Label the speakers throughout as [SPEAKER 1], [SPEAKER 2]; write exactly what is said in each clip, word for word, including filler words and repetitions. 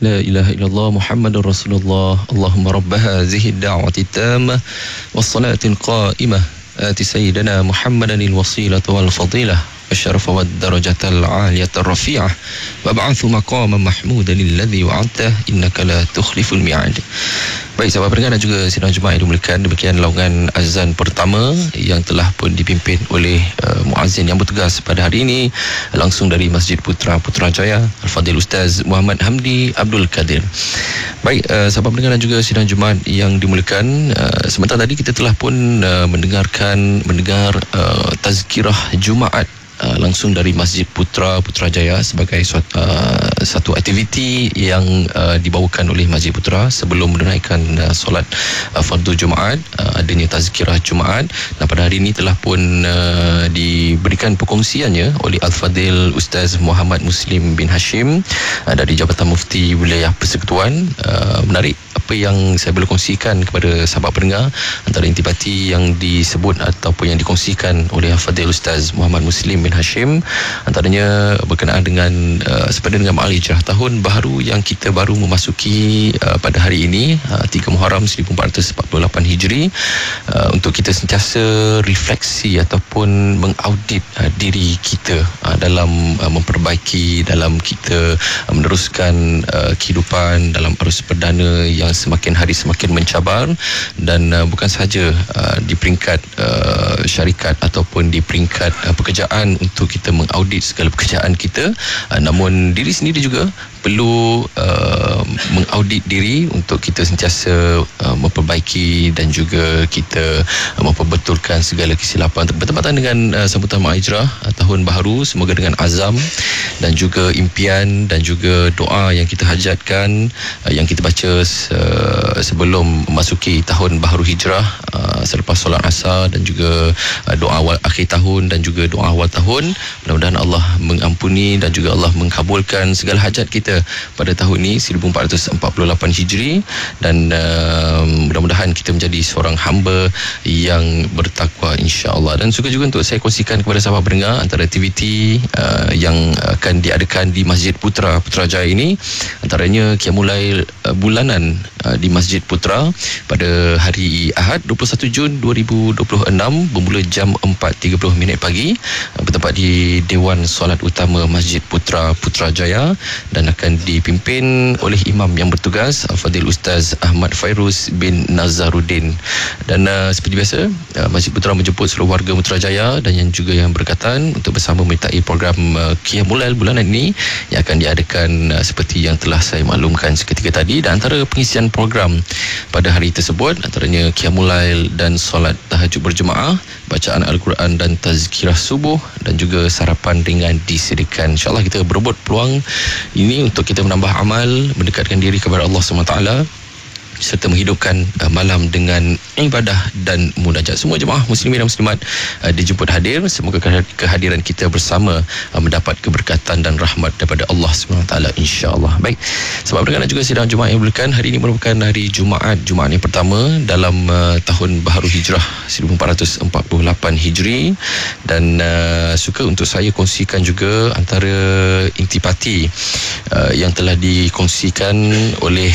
[SPEAKER 1] La ilaha illallah Muhammadur Rasulullah. Allahumma rabb hadhihi ad-da'wati at-tammah was-salati al-qa'imah ati sayyidina Muhammadan al-wasilata wal-fadilah والشرف والدرجة العالية الرفيعة وابعث مقاما محمودا الذي وعدته إنك لا تخلف الميعاد. Baik, sahabat pendengar dan juga sidang Jumaat yang dimuliakan, demikian laungan azan pertama yang telah pun dipimpin oleh uh, muazzin yang bertugas pada hari ini langsung dari Masjid Putra Putrajaya, Al-Fadil Ustaz Muhammad Hamdi Abdul Kadir. Baik, uh, sahabat pendengar dan juga sidang Jumaat yang dimuliakan, uh, sebentar tadi kita telah pun uh, mendengarkan mendengar uh, tazkirah Jumaat Uh, langsung dari Masjid Putra Putrajaya sebagai suatu, uh, satu aktiviti yang uh, dibawakan oleh Masjid Putra sebelum menunaikan uh, solat uh, fardu Jumaat, uh, adanya tazkirah Jumaat. Dan pada hari ini telah pun uh, diberikan perkongsiannya oleh Al-Fadil Ustaz Muhammad Muslim bin Hashim uh, dari Jabatan Mufti Wilayah Persekutuan. Uh, menarik apa yang saya boleh kongsikan kepada sahabat pendengar antara intipati yang disebut ataupun yang dikongsikan oleh Al-Fadil Ustaz Muhammad Muslim bin Hashim, antaranya berkenaan dengan uh, sepadan dengan Ma'al Hijrah tahun baru yang kita baru memasuki uh, pada hari ini, uh, tiga Muharram seribu empat ratus empat puluh lapan Hijri, uh, untuk kita sentiasa refleksi ataupun mengaudit uh, diri kita uh, dalam uh, memperbaiki, dalam kita uh, meneruskan uh, kehidupan dalam arus perdana yang semakin hari semakin mencabar, dan uh, bukan sahaja uh, di peringkat uh, syarikat ataupun di peringkat uh, pekerjaan untuk kita mengaudit segala pekerjaan kita, uh, namun diri sendiri juga perlu uh, mengaudit diri untuk kita sentiasa uh, memperbaiki dan juga kita uh, memperbetulkan segala kesilapan. Bertepatan dengan uh, sambutan Ma'al Hijrah uh, tahun baru, semoga dengan azam dan juga impian dan juga doa yang kita hajatkan, uh, yang kita baca uh, sebelum memasuki tahun baru Hijrah, uh, selepas solat asar, dan juga uh, doa awal akhir tahun dan juga doa awal tahun, mudah-mudahan Allah mengampuni dan juga Allah mengkabulkan segala hajat kita pada tahun ini seribu empat ratus empat puluh lapan Hijri, dan uh, mudah-mudahan kita menjadi seorang hamba yang bertakwa, insya-Allah. Dan suka juga untuk saya kongsikan kepada sahabat pendengar antara aktiviti uh, yang akan diadakan di Masjid Putra Putrajaya ini, antaranya Qiyamul Lail uh, bulanan uh, di Masjid Putra pada hari Ahad dua puluh satu Jun dua ribu dua puluh enam bermula jam empat tiga puluh minit pagi, uh, bertempat di Dewan Solat Utama Masjid Putra Putrajaya, dan akan dipimpin oleh imam yang bertugas Al-Fadil Ustaz Ahmad Fairuz bin Nazaruddin. Dan uh, seperti biasa, uh, Masjid Putra menjemput seluruh warga Putrajaya dan yang juga yang berkaitan untuk bersama menyertai program uh, Qiyamul Lail bulanan ini yang akan diadakan uh, seperti yang telah saya maklumkan seketika tadi. Dan antara pengisian program pada hari tersebut antaranya Qiyamul Lail dan solat tahajud berjemaah, bacaan Al-Quran dan tazkirah subuh, dan juga sarapan ringan disediakan. InsyaAllah kita berebut peluang ini untuk kita menambah amal, mendekatkan diri kepada Allah subhanahu wa taala, serta menghidupkan uh, malam dengan ibadah dan munajat. Semua jemaah muslimin dan muslimat uh, dijemput hadir. Semoga kehadiran kita bersama uh, mendapat keberkatan dan rahmat daripada Allah subhanahu wa taala, insya-Allah. Baik, sebab dengan juga sidang Jumaat yang dimuliakan, hari ini merupakan hari Jumaat, Jumaat yang pertama dalam uh, tahun baharu Hijrah seribu empat ratus empat puluh lapan Hijri, dan uh, suka untuk saya kongsikan juga antara intipati uh, yang telah dikongsikan oleh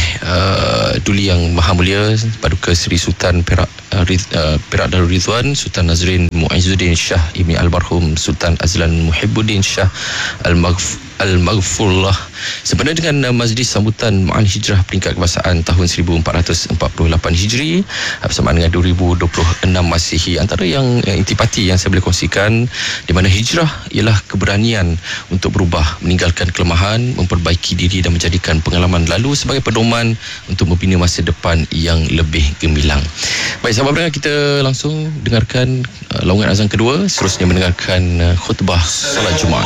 [SPEAKER 1] uh, Duli yang Maha Mulia Paduka Seri Sultan Perak uh, uh, Perak Darul Ridwan Sultan Nazrin Muizzuddin Shah Ibni Almarhum Sultan Azlan Muhibbuddin Shah Al-Maghf Al-Maghfurullah, sebenarnya dengan uh, majlis sambutan Ma'al Hijrah peringkat kebangsaan tahun seribu empat ratus empat puluh lapan Hijri uh, bersamaan dengan dua ribu dua puluh enam Masihi. Antara yang uh, intipati yang saya boleh kongsikan, di mana hijrah ialah keberanian untuk berubah, meninggalkan kelemahan, memperbaiki diri dan menjadikan pengalaman lalu sebagai pedoman untuk membina masa depan yang lebih gemilang. Baik, sahabat pendengar, kita langsung dengarkan uh, laungan azan kedua, seterusnya mendengarkan uh, khutbah solat Jumaat.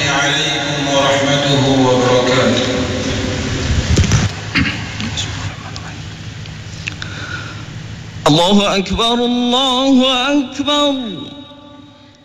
[SPEAKER 1] Warahmatullahi wabarakatuh. Allahu Akbar, Allahu Akbar.